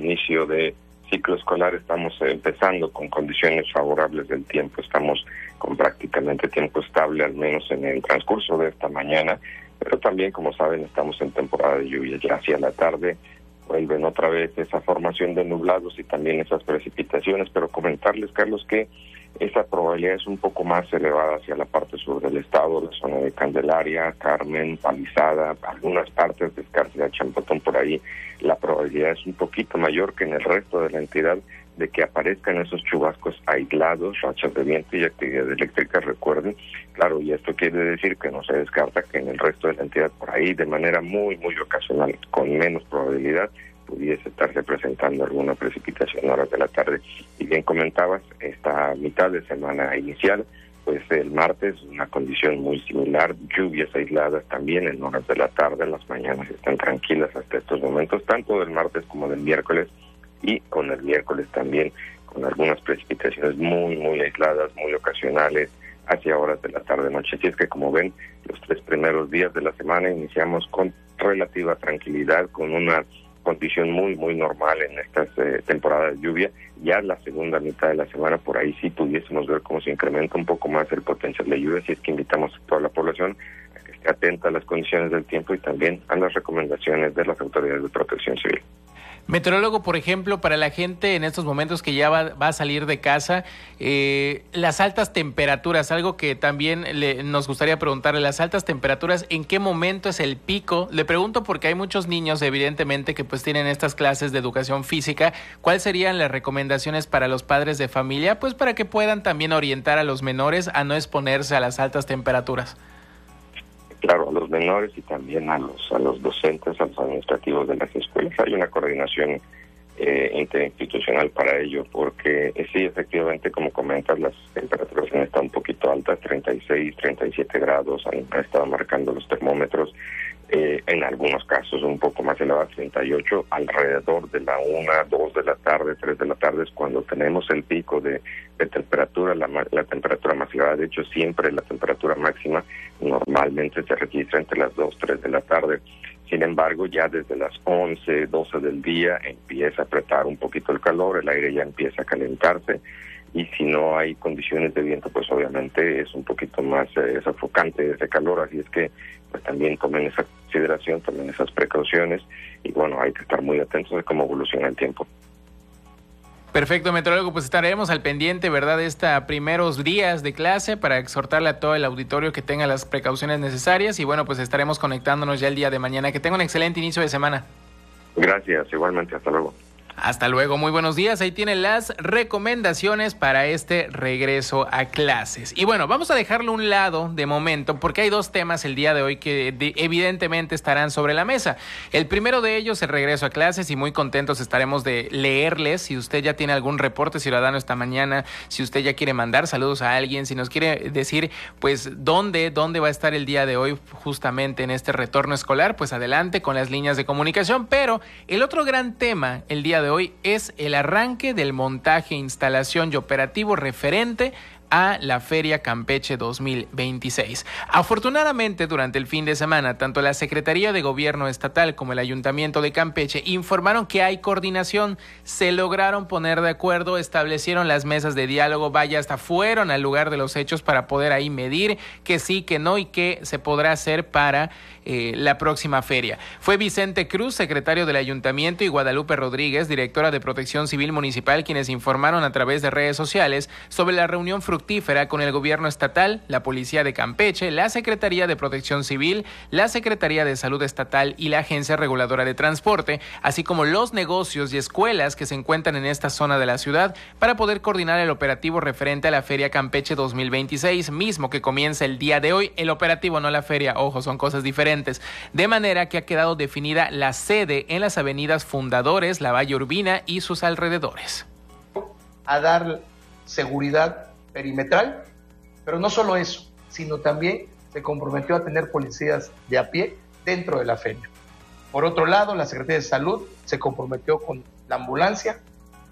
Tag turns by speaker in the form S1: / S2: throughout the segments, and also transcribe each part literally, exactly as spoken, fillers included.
S1: inicio de ciclo escolar estamos empezando con condiciones favorables del tiempo, estamos con prácticamente tiempo estable, al menos en el transcurso de esta mañana, pero también, como saben, estamos en temporada de lluvia. Ya hacia la tarde vuelven otra vez esa formación de nublados y también esas precipitaciones, pero comentarles, Carlos, que esa probabilidad es un poco más elevada hacia la parte sur del estado, la zona de Candelaria, Carmen, Palizada, algunas partes de Escárcega, Champotón, por ahí. La probabilidad es un poquito mayor que en el resto de la entidad de que aparezcan esos chubascos aislados, rachas de viento y actividad eléctrica, recuerden. Claro, y esto quiere decir que no se descarta que en el resto de la entidad, por ahí, de manera muy, muy ocasional, con menos probabilidad, pudiese estarse presentando alguna precipitación en horas de la tarde. Y bien comentabas, esta mitad de semana inicial, pues el martes una condición muy similar, lluvias aisladas también en horas de la tarde, las mañanas están tranquilas hasta estos momentos, tanto del martes como del miércoles, y con el miércoles también con algunas precipitaciones muy, muy aisladas, muy ocasionales, hacia horas de la tarde-noche. Así es que, como ven, los tres primeros días de la semana iniciamos con relativa tranquilidad, con una condición muy, muy normal en estas eh, temporadas de lluvia. Ya la segunda mitad de la semana, por ahí sí pudiésemos ver cómo se incrementa un poco más el potencial de lluvia, así es que invitamos a toda la población a que esté atenta a las condiciones del tiempo y también a las recomendaciones de las autoridades de protección civil.
S2: Meteorólogo, por ejemplo, para la gente en estos momentos que ya va, va a salir de casa, eh, las altas temperaturas, algo que también le, nos gustaría preguntarle, las altas temperaturas, ¿en qué momento es el pico? Le pregunto porque hay muchos niños, evidentemente, que pues tienen estas clases de educación física. ¿Cuáles serían las recomendaciones para los padres de familia? Pues para que puedan también orientar a los menores a no exponerse a las altas temperaturas.
S1: Claro, a los menores y también a los a los docentes, a los administrativos de las escuelas. Hay una coordinación eh, interinstitucional para ello, porque eh, sí, efectivamente, como comentas, las temperaturas han estado un poquito altas, treinta y seis, treinta y siete grados, han, han estado marcando los termómetros, eh, en algunos casos un poco más elevados, treinta y ocho, alrededor de la una, dos de la tarde, tres de la tarde es cuando tenemos el pico de, de temperatura, la, la temperatura más elevada. De hecho, siempre la temperatura máxima normalmente se registra entre las dos, tres de la tarde. Sin embargo, ya desde las once, doce del día empieza a apretar un poquito el calor, el aire ya empieza a calentarse, y si no hay condiciones de viento, pues obviamente es un poquito más eh, sofocante ese calor, así es que pues también tomen esa consideración, tomen esas precauciones, y bueno, hay que estar muy atentos de cómo evoluciona el tiempo.
S2: Perfecto, meteorólogo, pues estaremos al pendiente, ¿verdad?, de estos primeros días de clase para exhortarle a todo el auditorio que tenga las precauciones necesarias, y bueno, pues estaremos conectándonos ya el día de mañana. Que tenga un excelente inicio de semana.
S1: Gracias, igualmente, hasta luego.
S2: Hasta luego, muy buenos días. Ahí tienen las recomendaciones para este regreso a clases. Y bueno, vamos a dejarlo a un lado de momento porque hay dos temas el día de hoy que de, evidentemente estarán sobre la mesa. El primero de ellos, el regreso a clases, y muy contentos estaremos de leerles. Si usted ya tiene algún reporte ciudadano esta mañana, si usted ya quiere mandar saludos a alguien, si nos quiere decir pues dónde, dónde va a estar el día de hoy justamente en este retorno escolar, pues adelante con las líneas de comunicación. Pero el otro gran tema el día de hoy es el arranque del montaje, instalación y operativo referente a la Feria Campeche dos mil veintiséis. Afortunadamente, durante el fin de semana, tanto la Secretaría de Gobierno Estatal como el Ayuntamiento de Campeche informaron que hay coordinación, se lograron poner de acuerdo, establecieron las mesas de diálogo, vaya, hasta fueron al lugar de los hechos para poder ahí medir que sí, que no y qué se podrá hacer para eh, la próxima feria. Fue Vicente Cruz, secretario del Ayuntamiento, y Guadalupe Rodríguez, directora de Protección Civil Municipal, quienes informaron a través de redes sociales sobre la reunión fructífera con el gobierno estatal, la Policía de Campeche, la Secretaría de Protección Civil, la Secretaría de Salud Estatal y la Agencia Reguladora de Transporte, así como los negocios y escuelas que se encuentran en esta zona de la ciudad para poder coordinar el operativo referente a la Feria Campeche dos mil veintiséis, mismo que comienza el día de hoy. El operativo, no la feria, ojo, son cosas diferentes. De manera que ha quedado definida la sede en las avenidas Fundadores, La Valle Urbina y sus alrededores.
S3: A dar seguridad perimetral, pero no solo eso, sino también se comprometió a tener policías de a pie dentro de la feria. Por otro lado, la Secretaría de Salud se comprometió con la ambulancia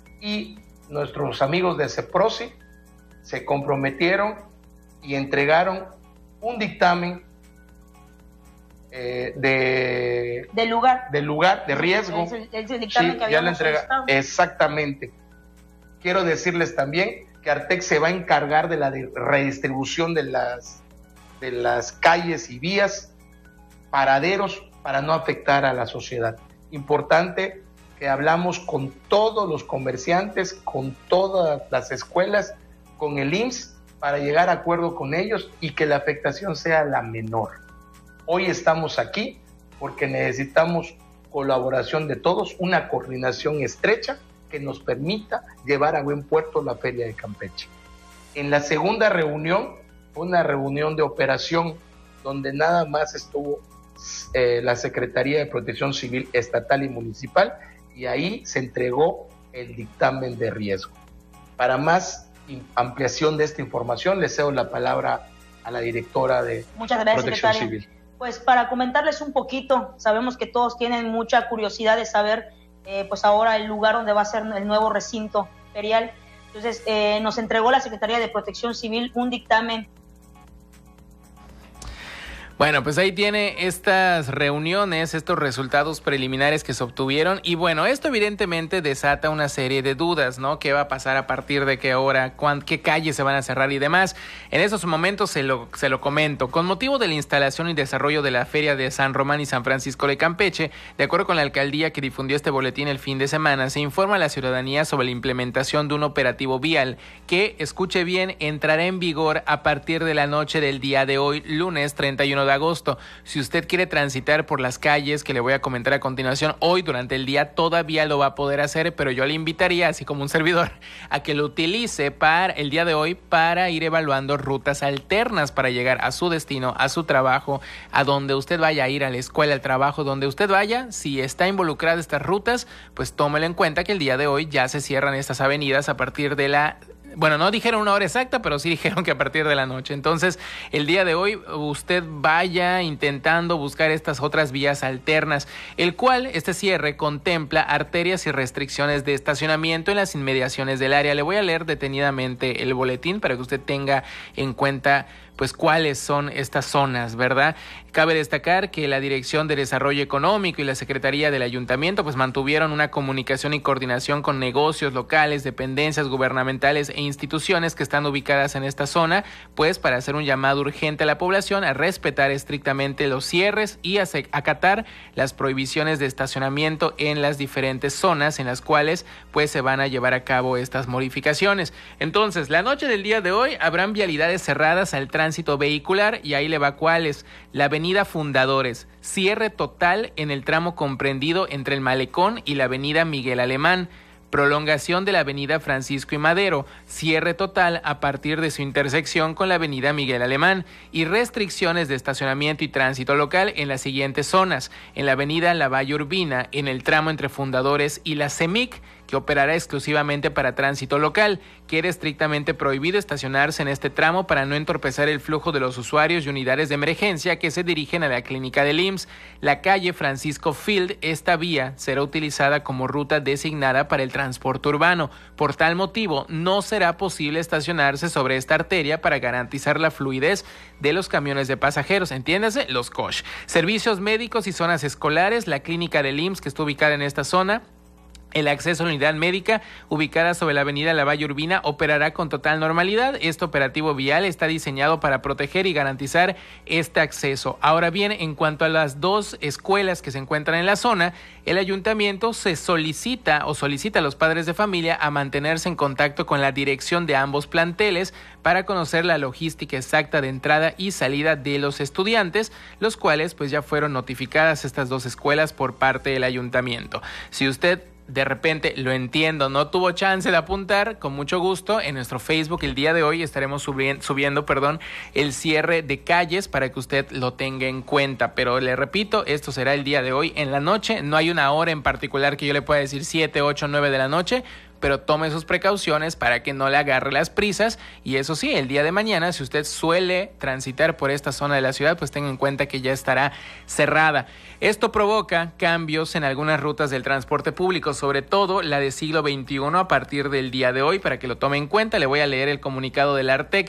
S3: y nuestros amigos de CEPROSI se comprometieron y entregaron un dictamen eh, de,
S4: del lugar,
S3: del lugar de riesgo.
S4: Es el, es el dictamen
S3: sí,
S4: que habíamos
S3: ya la entrega.
S4: solicitado.
S3: Exactamente. Quiero decirles también que Artec se va a encargar de la de redistribución de las, de las calles y vías, paraderos, para no afectar a la sociedad. Importante que hablamos con todos los comerciantes, con todas las escuelas, con el I M S S, para llegar a acuerdo con ellos y que la afectación sea la menor. Hoy estamos aquí porque necesitamos colaboración de todos, una coordinación estrecha que nos permita llevar a buen puerto la Feria de Campeche. En la segunda reunión, una reunión de operación donde nada más estuvo eh, la Secretaría de Protección Civil Estatal y Municipal, y ahí se entregó el dictamen de riesgo. Para más ampliación de esta información, le cedo la palabra a la directora de
S4: Muchas gracias,
S3: Protección
S4: secretaria.
S3: Civil.
S4: Pues para comentarles un poquito, sabemos que todos tienen mucha curiosidad de saber eh, pues ahora el lugar donde va a ser el nuevo recinto ferial. Entonces eh, nos entregó la Secretaría de Protección Civil un dictamen.
S2: Bueno, pues ahí tiene estas reuniones, estos resultados preliminares que se obtuvieron y bueno, esto evidentemente desata una serie de dudas, ¿no? ¿Qué va a pasar a partir de qué hora? ¿Cuán, ¿Qué calles se van a cerrar y demás? En esos momentos se lo, se lo comento. Con motivo de la instalación y desarrollo de la Feria de San Román y San Francisco de Campeche, de acuerdo con la alcaldía que difundió este boletín el fin de semana, se informa a la ciudadanía sobre la implementación de un operativo vial que, escuche bien, entrará en vigor a partir de la noche del día de hoy, lunes treinta y uno de agosto. Si usted quiere transitar por las calles que le voy a comentar a continuación, hoy durante el día todavía lo va a poder hacer, pero yo le invitaría, así como un servidor, a que lo utilice para el día de hoy para ir evaluando rutas alternas para llegar a su destino, a su trabajo, a donde usted vaya a ir, a la escuela, al trabajo, donde usted vaya. Si está involucrada estas rutas, pues tómelo en cuenta que el día de hoy ya se cierran estas avenidas a partir de la... Bueno, no dijeron una hora exacta, pero sí dijeron que a partir de la noche. Entonces, el día de hoy usted vaya intentando buscar estas otras vías alternas, el cual este cierre contempla arterias y restricciones de estacionamiento en las inmediaciones del área. Le voy a leer detenidamente el boletín para que usted tenga en cuenta pues cuáles son estas zonas, ¿verdad? Cabe destacar que la Dirección de Desarrollo Económico y la Secretaría del Ayuntamiento pues mantuvieron una comunicación y coordinación con negocios locales, dependencias gubernamentales e instituciones que están ubicadas en esta zona, pues para hacer un llamado urgente a la población a respetar estrictamente los cierres y a acatar las prohibiciones de estacionamiento en las diferentes zonas en las cuales pues se van a llevar a cabo estas modificaciones. Entonces, la noche del día de hoy habrán vialidades cerradas al tránsito tránsito vehicular y ahí le va cuáles. La avenida Fundadores, cierre total en el tramo comprendido entre el Malecón y la avenida Miguel Alemán. Prolongación de la avenida Francisco y Madero, cierre total a partir de su intersección con la avenida Miguel Alemán y restricciones de estacionamiento y tránsito local en las siguientes zonas: en la avenida Lavalle Urbina, en el tramo entre Fundadores y la CEMIC, que operará exclusivamente para tránsito local. Queda estrictamente prohibido estacionarse en este tramo para no entorpecer el flujo de los usuarios y unidades de emergencia que se dirigen a la clínica del I M S S. La calle Francisco Field, esta vía será utilizada como ruta designada para el transporte urbano. Por tal motivo, no será posible estacionarse sobre esta arteria para garantizar la fluidez de los camiones de pasajeros, entiéndase, los coche. Servicios médicos y zonas escolares, la clínica del I M S S que está ubicada en esta zona. El acceso a la unidad médica ubicada sobre la avenida Lavalle Urbina operará con total normalidad. Este operativo vial está diseñado para proteger y garantizar este acceso. Ahora bien, en cuanto a las dos escuelas que se encuentran en la zona, el ayuntamiento se solicita o solicita a los padres de familia a mantenerse en contacto con la dirección de ambos planteles para conocer la logística exacta de entrada y salida de los estudiantes, los cuales pues ya fueron notificadas estas dos escuelas por parte del ayuntamiento. Si usted de repente, lo entiendo, no tuvo chance de apuntar, con mucho gusto, en nuestro Facebook el día de hoy estaremos subiendo, subiendo perdón, el cierre de calles para que usted lo tenga en cuenta. Pero le repito, esto será el día de hoy en la noche. No hay una hora en particular que yo le pueda decir siete, ocho, nueve de la noche, pero tome sus precauciones para que no le agarre las prisas. Y eso sí, el día de mañana, si usted suele transitar por esta zona de la ciudad, pues tenga en cuenta que ya estará cerrada. Esto provoca cambios en algunas rutas del transporte público, sobre todo la de siglo veintiuno a partir del día de hoy, para que lo tome en cuenta. Le voy a leer el comunicado del Artec.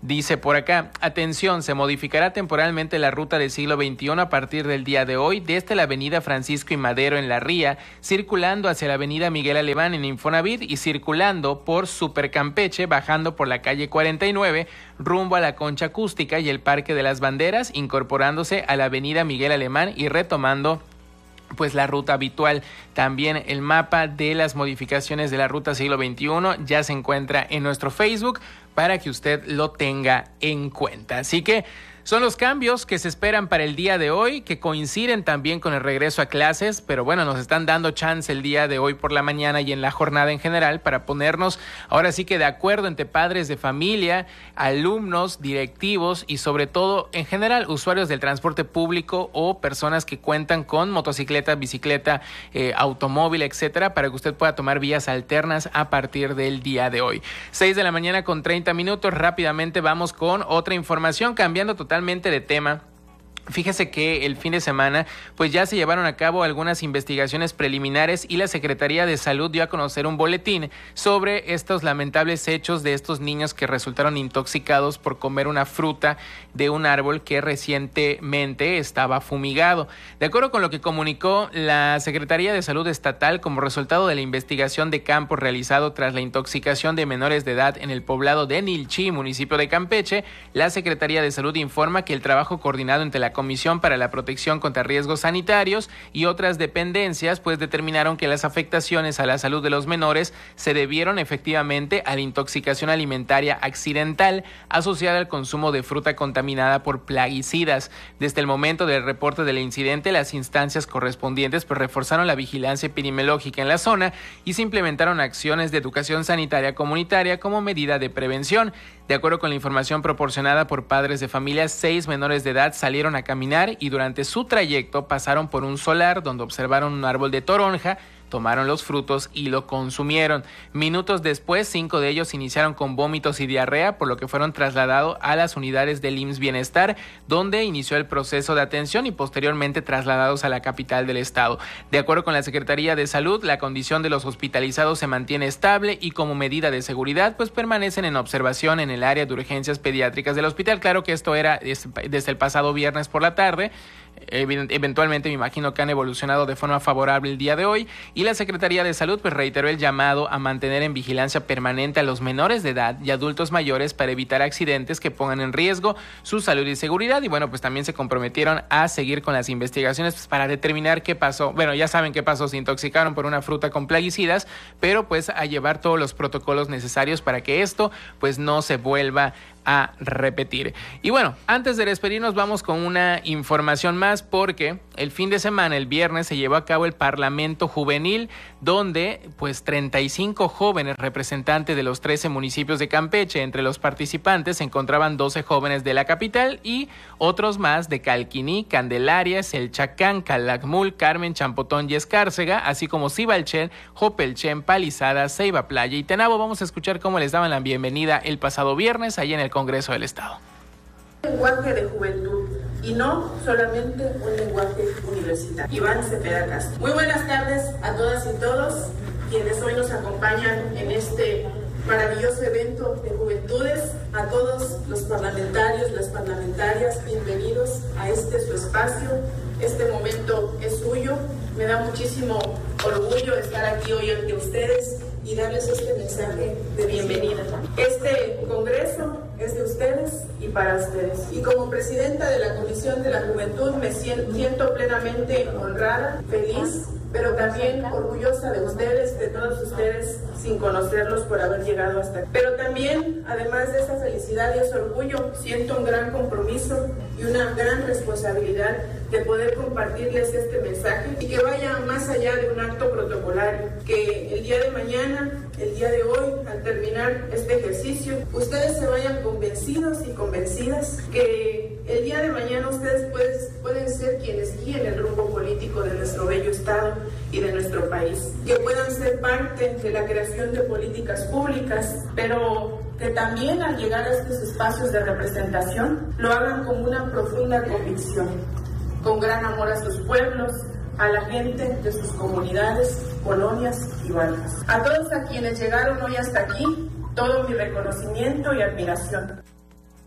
S2: Dice por acá, atención, se modificará temporalmente la ruta del siglo veintiuno a partir del día de hoy, desde la avenida Francisco y Madero en La Ría, circulando hacia la avenida Miguel Alemán en Infonavit y circulando por Super Campeche, bajando por la calle cuarenta y nueve, rumbo a la Concha Acústica y el Parque de las Banderas, incorporándose a la avenida Miguel Alemán y retomando pues la ruta habitual. También el mapa de las modificaciones de la ruta siglo veintiuno ya se encuentra en nuestro Facebook para que usted lo tenga en cuenta. Así que son los cambios que se esperan para el día de hoy, que coinciden también con el regreso a clases, pero bueno, nos están dando chance el día de hoy por la mañana y en la jornada en general para ponernos ahora sí que de acuerdo entre padres de familia, alumnos, directivos y sobre todo en general usuarios del transporte público o personas que cuentan con motocicleta, bicicleta, eh, automóvil, etcétera, para que usted pueda tomar vías alternas a partir del día de hoy. seis de la mañana con treinta minutos, rápidamente vamos con otra información, cambiando totalmente Totalmente de tema. Fíjese que el fin de semana pues ya se llevaron a cabo algunas investigaciones preliminares y la Secretaría de Salud dio a conocer un boletín sobre estos lamentables hechos de estos niños que resultaron intoxicados por comer una fruta de un árbol que recientemente estaba fumigado. De acuerdo con lo que comunicó la Secretaría de Salud Estatal como resultado de la investigación de campo realizado tras la intoxicación de menores de edad en el poblado de Nilchí, municipio de Campeche, la Secretaría de Salud informa que el trabajo coordinado entre la Comisión para la Protección contra Riesgos Sanitarios y otras dependencias pues determinaron que las afectaciones a la salud de los menores se debieron efectivamente a la intoxicación alimentaria accidental asociada al consumo de fruta contaminada por plaguicidas. Desde el momento del reporte del incidente, las instancias correspondientes pues reforzaron la vigilancia epidemiológica en la zona y se implementaron acciones de educación sanitaria comunitaria como medida de prevención. De acuerdo con la información proporcionada por padres de familia, seis menores de edad salieron a caminar y durante su trayecto pasaron por un solar donde observaron un árbol de toronja, tomaron los frutos y lo consumieron. Minutos después, cinco de ellos iniciaron con vómitos y diarrea, por lo que fueron trasladados a las unidades del I M S S Bienestar, donde inició el proceso de atención y posteriormente trasladados a la capital del estado. De acuerdo con la Secretaría de Salud, la condición de los hospitalizados se mantiene estable y como medida de seguridad, pues permanecen en observación en el área de urgencias pediátricas del hospital. Claro que esto era desde el pasado viernes por la tarde. Eventualmente me imagino que han evolucionado de forma favorable el día de hoy y la Secretaría de Salud pues reiteró el llamado a mantener en vigilancia permanente a los menores de edad y adultos mayores para evitar accidentes que pongan en riesgo su salud y seguridad. Y bueno, pues también se comprometieron a seguir con las investigaciones pues, para determinar qué pasó. Bueno, ya saben qué pasó, se intoxicaron por una fruta con plaguicidas, pero pues a llevar todos los protocolos necesarios para que esto pues no se vuelva a repetir. Y bueno, antes de despedirnos vamos con una información más porque el fin de semana, el viernes, se llevó a cabo el Parlamento Juvenil donde pues treinta y cinco jóvenes representantes de los trece municipios de Campeche. Entre los participantes se encontraban doce jóvenes de la capital y otros más de Calquiní, Candelaria, Selchacán, Calakmul, Carmen, Champotón y Escárcega, así como Cibalchen, Jopelchen, Palizada, Ceiba Playa y Tenabo. Vamos a escuchar cómo les daban la bienvenida el pasado viernes allí en el Congreso del Estado.
S5: Un lenguaje de juventud y no solamente un lenguaje universitario. Iván Cepeda Castro. Muy buenas tardes a todas y todos quienes hoy nos acompañan en este maravilloso evento de juventudes. A todos los parlamentarios, las parlamentarias, bienvenidos a este su espacio. Este momento es suyo. Me da muchísimo orgullo estar aquí hoy ante ustedes y darles este mensaje de bienvenida. Este congreso es de ustedes y para ustedes. Y como presidenta de la Comisión de la Juventud me siento plenamente honrada, feliz, pero también orgullosa de ustedes, de todos ustedes, sin conocerlos por haber llegado hasta aquí. Pero también, además de esa felicidad y ese orgullo, siento un gran compromiso y una gran responsabilidad de poder compartirles este mensaje y que vaya más allá de un acto protocolario, que el día de mañana, el día de hoy, al terminar este ejercicio, ustedes se vayan convencidos y convencidas que el día de mañana ustedes pueden, pueden ser quienes guíen el rumbo político de nuestro bello Estado y de nuestro país, que puedan ser parte de la creación de políticas públicas, pero que también al llegar a estos espacios de representación lo hagan con una profunda convicción, con gran amor a sus pueblos, a la gente de sus comunidades, colonias y barrios. A todos a quienes llegaron hoy hasta aquí, todo mi reconocimiento y admiración.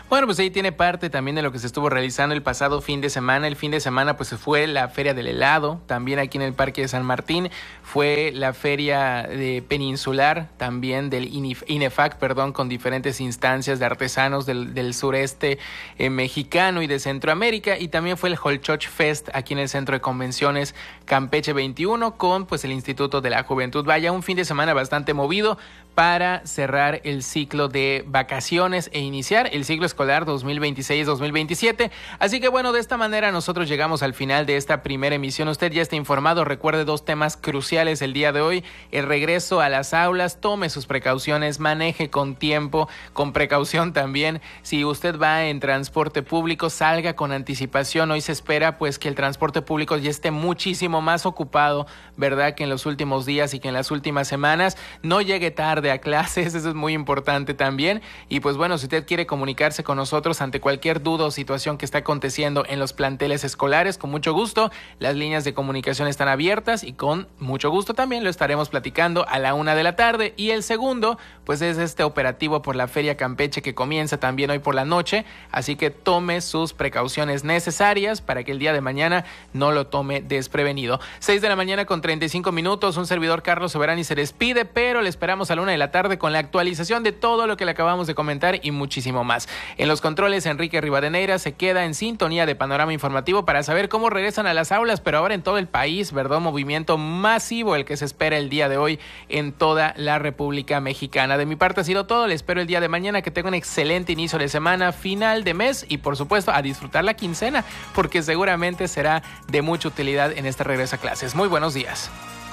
S2: Bueno, pues ahí tiene parte también de lo que se estuvo realizando el pasado fin de semana. El fin de semana pues se fue la Feria del Helado, también aquí en el Parque de San Martín. Fue la Feria de Peninsular, también del INEFAC, perdón, con diferentes instancias de artesanos del, del sureste eh, mexicano y de Centroamérica. Y también fue el Holchoch Fest aquí en el Centro de Convenciones Campeche veintiuno con pues el Instituto de la Juventud. Vaya, un fin de semana bastante movido para cerrar el ciclo de vacaciones e iniciar el ciclo escolar dos mil veintiséis dos mil veintisiete. Así que bueno, de esta manera nosotros llegamos al final de esta primera emisión. Usted ya está informado. Recuerde dos temas cruciales el día de hoy: el regreso a las aulas. Tome sus precauciones, maneje con tiempo, con precaución también. Si usted va en transporte público, salga con anticipación. Hoy se espera pues que el transporte público ya esté muchísimo más ocupado, ¿verdad?, que en los últimos días y que en las últimas semanas. No llegue tarde a clases, eso es muy importante también. Y pues bueno, si usted quiere comunicarse con nosotros ante cualquier duda o situación que está aconteciendo en los planteles escolares, con mucho gusto, las líneas de comunicación están abiertas y con mucho gusto también lo estaremos platicando a la una de la tarde. Y el segundo, pues es este operativo por la Feria Campeche que comienza también hoy por la noche, así que tome sus precauciones necesarias para que el día de mañana no lo tome desprevenido. seis de la mañana con treinta y cinco minutos, un servidor Carlos Soberani se despide, pero le esperamos a la una de la tarde con la actualización de todo lo que le acabamos de comentar y muchísimo más. En los controles, Enrique Rivadeneira se queda en sintonía de Panorama Informativo para saber cómo regresan a las aulas, pero ahora en todo el país, ¿verdad? Movimiento masivo el que se espera el día de hoy en toda la República Mexicana. De mi parte ha sido todo, le espero el día de mañana, que tenga un excelente inicio de semana, final de mes y por supuesto a disfrutar la quincena, porque seguramente será de mucha utilidad en este regreso a clases. Muy buenos días.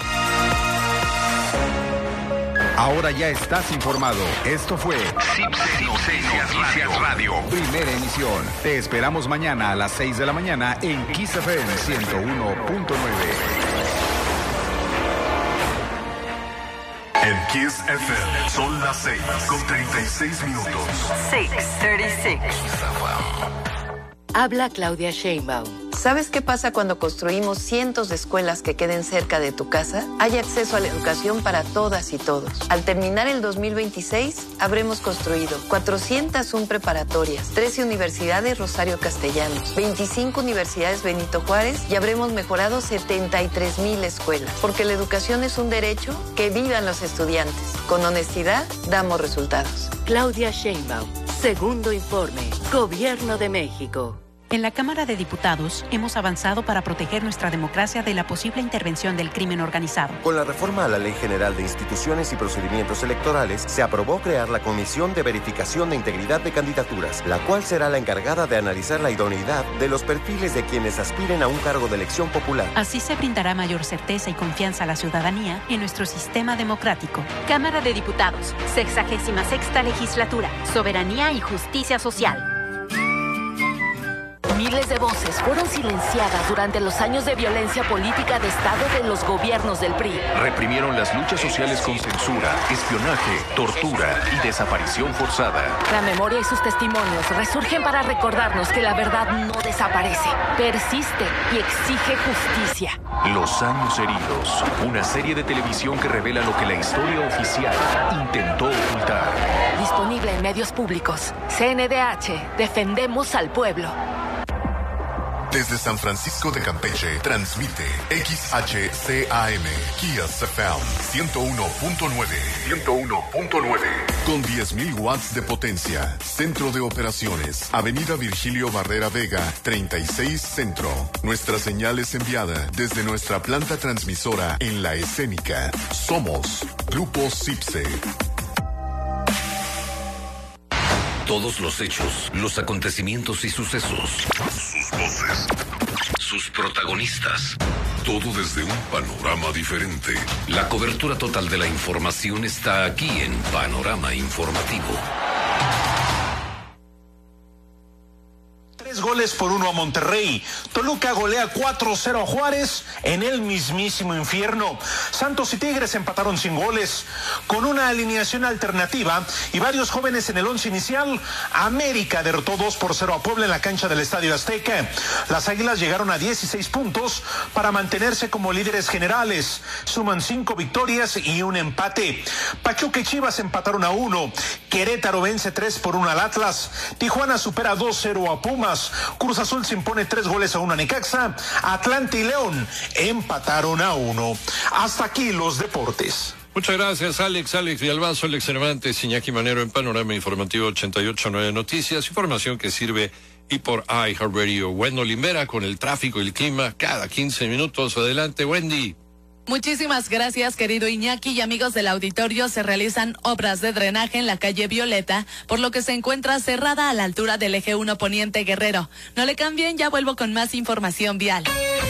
S6: Ahora ya estás informado. Esto fue Cipse Noticias Radio. Radio, primera emisión. Te esperamos mañana a las seis de la mañana en Kiss F M ciento uno punto nueve.
S7: En Kiss F M son las seis con treinta y seis minutos.
S8: seis treinta y seis. Habla Claudia Sheinbaum.
S9: ¿Sabes qué pasa cuando construimos cientos de escuelas que queden cerca de tu casa? Hay acceso a la educación para todas y todos. Al terminar el dos mil veintiséis, habremos construido cuatrocientas una preparatorias, trece universidades Rosario Castellanos, veinticinco universidades Benito Juárez y habremos mejorado setenta y tres mil escuelas. Porque la educación es un derecho, que vivan los estudiantes. Con honestidad, damos resultados.
S8: Claudia Sheinbaum, segundo informe, Gobierno de México.
S10: En la Cámara de Diputados hemos avanzado para proteger nuestra democracia de la posible intervención del crimen organizado.
S11: Con la reforma a la Ley General de Instituciones y Procedimientos Electorales, se aprobó crear la Comisión de Verificación de Integridad de Candidaturas, la cual será la encargada de analizar la idoneidad de los perfiles de quienes aspiren a un cargo de elección popular.
S10: Así se brindará mayor certeza y confianza a la ciudadanía en nuestro sistema democrático.
S12: Cámara de Diputados, sexagésima sexta legislatura, soberanía y justicia social.
S8: Miles de voces fueron silenciadas durante los años de violencia política de Estado de los gobiernos del P R I.
S7: Reprimieron las luchas sociales con censura, espionaje, tortura y desaparición forzada.
S8: La memoria y sus testimonios resurgen para recordarnos que la verdad no desaparece, persiste y exige justicia.
S7: Los años heridos, una serie de televisión que revela lo que la historia oficial intentó ocultar.
S8: Disponible en medios públicos. C N D H, defendemos al pueblo.
S7: Desde San Francisco de Campeche, transmite X H C A M, Kiss F M ciento uno punto nueve. ciento uno punto nueve. Con diez mil watts de potencia. Centro de operaciones. Avenida Virgilio Barrera Vega, treinta y seis Centro. Nuestra señal es enviada desde nuestra planta transmisora en La Escénica. Somos Grupo Cipse.
S13: Todos los hechos, los acontecimientos y sucesos. Sus voces. Sus protagonistas. Todo desde un panorama diferente. La cobertura total de la información está aquí en Panorama Informativo.
S14: Tres goles goles por uno a Monterrey. Toluca golea cuatro cero a Juárez en el mismísimo infierno. Santos y Tigres empataron sin goles. Con una alineación alternativa y varios jóvenes en el once inicial, América derrotó dos por cero a Puebla en la cancha del Estadio Azteca. Las Águilas llegaron a dieciséis puntos para mantenerse como líderes generales. Suman cinco victorias y un empate. Pachuca y Chivas empataron a uno. Querétaro vence tres por uno al Atlas. Tijuana supera dos cero a Pumas. Cruz Azul se impone tres goles a uno a Necaxa. Atlante y León empataron a uno. Hasta aquí los deportes.
S15: Muchas gracias, Alex, Alex Villalbazo, Alex Cervantes, Iñaki Manero en Panorama Informativo ochenta y ocho punto nueve Noticias, información que sirve y por iHeartRadio. Wendy Limera con el tráfico y el clima cada quince minutos. Adelante, Wendy.
S16: Muchísimas gracias, querido Iñaki, y amigos del auditorio. Se realizan obras de drenaje en la calle Violeta, por lo que se encuentra cerrada a la altura del eje uno Poniente Guerrero. No le cambien, ya vuelvo con más información vial.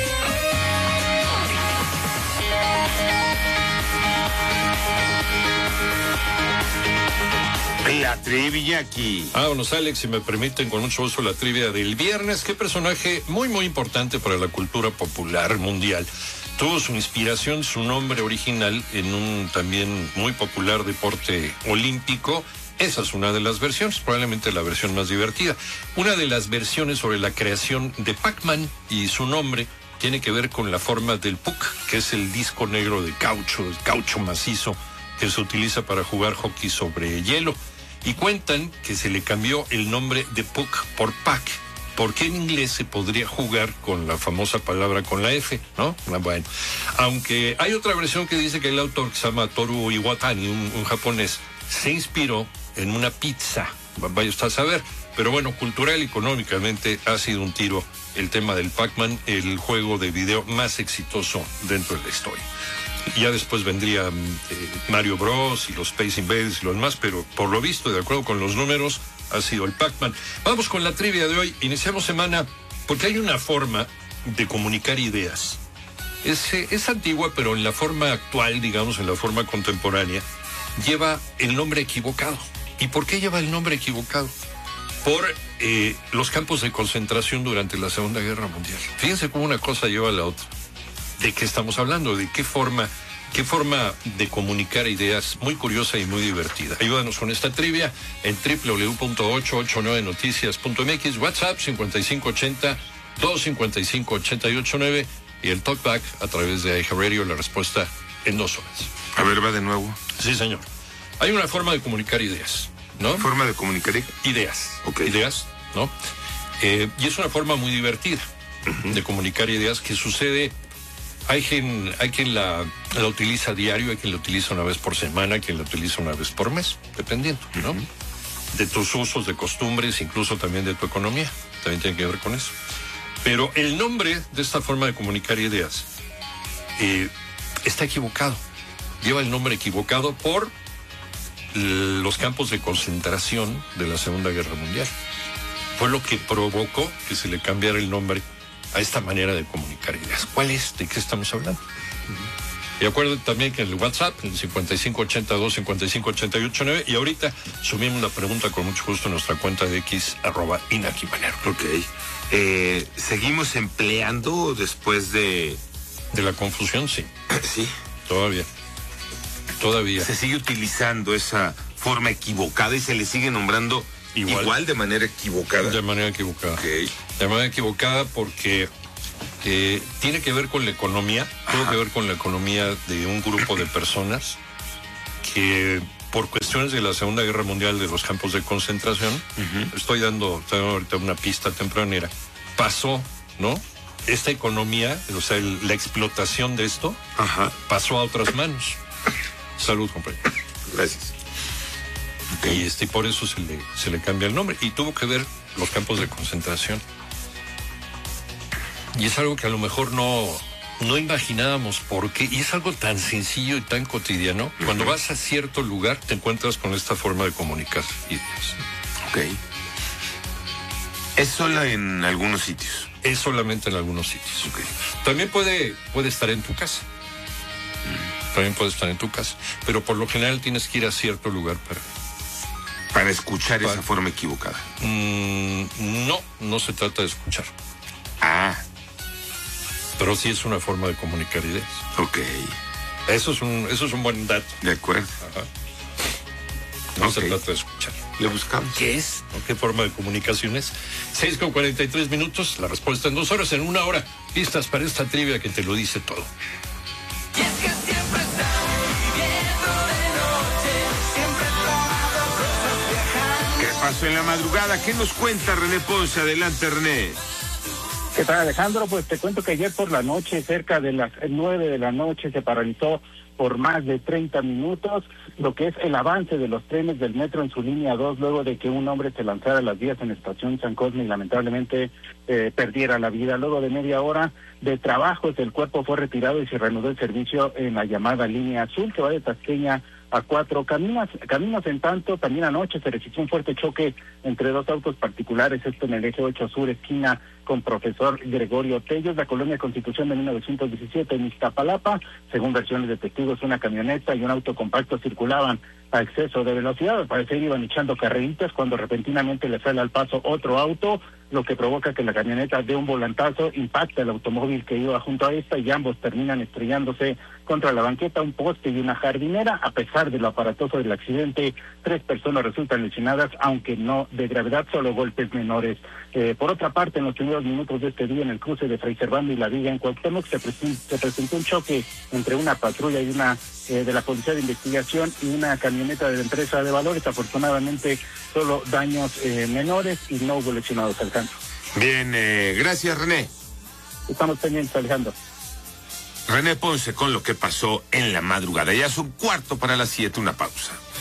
S15: La trivia aquí. Vámonos, Alex, si me permiten, con mucho gusto la trivia del viernes. Qué personaje muy, muy importante para la cultura popular mundial. Tuvo su inspiración, su nombre original en un también muy popular deporte olímpico. Esa es una de las versiones, probablemente la versión más divertida. Una de las versiones sobre la creación de Pac-Man y su nombre tiene que ver con la forma del puck, que es el disco negro de caucho, el caucho macizo que se utiliza para jugar hockey sobre hielo. Y cuentan que se le cambió el nombre de puck por pack, porque en inglés se podría jugar con la famosa palabra con la F, ¿no? Bueno, aunque hay otra versión que dice que el autor, que se llama Toru Iwatani, un, un japonés, se inspiró en una pizza, vaya usted a saber. Pero bueno, cultural y económicamente ha sido un tiro el tema del Pac-Man, el juego de video más exitoso dentro de la historia. Ya después vendría eh, Mario Bros y los Space Invaders y los demás, pero por lo visto, de acuerdo con los números, ha sido el Pac-Man. Vamos con la trivia de hoy. Iniciamos semana porque hay una forma de comunicar ideas. Es, es antigua, pero en la forma actual, digamos, en la forma contemporánea, lleva el nombre equivocado. ¿Y por qué lleva el nombre equivocado? Por eh, los campos de concentración durante la Segunda Guerra Mundial. Fíjense cómo una cosa lleva a la otra. ¿De qué estamos hablando? ¿De qué forma, qué forma de comunicar ideas muy curiosa y muy divertida? Ayúdanos con esta trivia en doble u doble u doble u punto ochocientos ochenta y nueve noticias punto m x, WhatsApp cincuenta y cinco ochenta, doscientos cincuenta y cinco, ochenta y ocho nueve y el talkback a través de iHeartRadio, la respuesta en dos horas.
S17: A ver, va de nuevo.
S15: Sí, señor. Hay una forma de comunicar ideas, ¿no?
S17: ¿Forma de comunicar
S15: ideas?
S17: Okay.
S15: Ideas, ¿no? Eh, y es una forma muy divertida uh-huh. de comunicar ideas que sucede. Hay quien, hay quien la, la utiliza a diario, hay quien la utiliza una vez por semana, hay quien la utiliza una vez por mes, dependiendo, ¿no? Uh-huh. De tus usos, de costumbres, incluso también de tu economía. También tiene que ver con eso. Pero el nombre de esta forma de comunicar ideas eh, está equivocado. Lleva el nombre equivocado por los campos de concentración de la Segunda Guerra Mundial. Fue lo que provocó que se le cambiara el nombre a esta manera de comunicar ideas. ¿Cuál es? ¿De qué estamos hablando? Uh-huh. Y acuérdense también que en el WhatsApp, en el cincuenta y cinco ochenta y dos, cincuenta y cinco ochenta y ocho nueve, y ahorita subimos la pregunta con mucho gusto en nuestra cuenta de X, arroba Iñaki Manero.
S17: Ok. Eh, ¿Seguimos empleando después de...?
S15: De la confusión, sí.
S17: Sí.
S15: Todavía. Todavía.
S17: Se sigue utilizando esa forma equivocada y se le sigue nombrando igual, igual de manera equivocada.
S15: De manera equivocada.
S17: Okay.
S15: De manera equivocada porque eh, tiene que ver con la economía, tiene que ver con la economía de un grupo de personas que por cuestiones de la Segunda Guerra Mundial, de los campos de concentración, uh-huh. estoy dando, estoy dando ahorita una pista tempranera, pasó, ¿no? Esta economía, o sea, el, la explotación de esto,
S17: Ajá.
S15: pasó a otras manos. Salud, compañero.
S17: Gracias.
S15: Okay. Y este, por eso se le, se le cambia el nombre. Y tuvo que ver los campos de concentración. Y es algo que a lo mejor no, no imaginábamos por qué. Y es algo tan sencillo y tan cotidiano. Uh-huh. Cuando vas a cierto lugar, te encuentras con esta forma de comunicar ideas.
S17: Ok. ¿Es solo en algunos sitios?
S15: Es solamente en algunos sitios.
S17: Okay.
S15: También puede, puede estar en tu casa. Mm. También puede estar en tu casa. Pero por lo general tienes que ir a cierto lugar para...
S17: Para escuchar para... esa forma equivocada.
S15: Mm, no, no se trata de escuchar.
S17: Ah.
S15: Pero sí es una forma de comunicar ideas.
S17: Ok.
S15: Eso es un, eso es un buen dato.
S17: De acuerdo.
S15: Ajá. No
S17: okay.
S15: se trata de escuchar.
S17: Le buscamos.
S15: ¿Qué es? ¿O qué forma de comunicación es? seis con cuarenta y tres minutos, la respuesta en dos horas, en una hora. Listas para esta trivia que te lo dice todo.
S18: Y es que siempre estamos viviendo de noche, siempre tomando cosas viajando.
S17: ¿Qué pasó en la madrugada? ¿Qué nos cuenta René Ponce? Adelante, René.
S19: ¿Qué tal, Alejandro? Pues te cuento que ayer por la noche, cerca de las nueve de la noche, se paralizó por más de treinta minutos lo que es el avance de los trenes del metro en su línea dos, luego de que un hombre se lanzara a las vías en la estación San Cosme y lamentablemente eh, perdiera la vida. Luego de media hora de trabajos, el cuerpo fue retirado y se reanudó el servicio en la llamada línea azul, que va de Tasqueña a cuatro caminos. Caminos en tanto, también anoche se registró un fuerte choque entre dos autos particulares, esto en el eje ocho sur, esquina con Profesor Gregorio Tellos, la colonia Constitución de mil novecientos diecisiete en Iztapalapa. Según versiones de testigos, una camioneta y un auto compacto circulaban a exceso de velocidad, al parecer iban echando carreritas cuando repentinamente le sale al paso otro auto, lo que provoca que la camioneta dé un volantazo, impacta el automóvil que iba junto a esta y ambos terminan estrellándose contra la banqueta, un poste y una jardinera. A pesar de lo aparatoso del accidente, tres personas resultan lesionadas, aunque no de gravedad, solo golpes menores. Eh, por otra parte, en los primeros minutos de este día, en el cruce de Fray Servando y La Viga en Cuauhtémoc, se, presen- se presentó un choque entre una patrulla y una eh, de la Policía de Investigación y una camioneta de la empresa de valores. Afortunadamente, solo daños eh, menores y no hubo lesionados, Alejandro.
S17: Bien, eh, gracias, René.
S19: Estamos pendientes, Alejandro.
S17: René Ponce con lo que pasó en la madrugada. Ya es un cuarto para las siete, una pausa.